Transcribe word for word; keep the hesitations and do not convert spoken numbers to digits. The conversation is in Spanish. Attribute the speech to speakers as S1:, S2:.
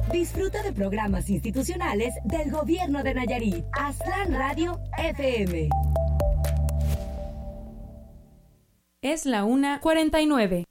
S1: Disfruta de programas institucionales del Gobierno de Nayarit. Aztlán Radio F M.
S2: Es la una cuarenta y nueve.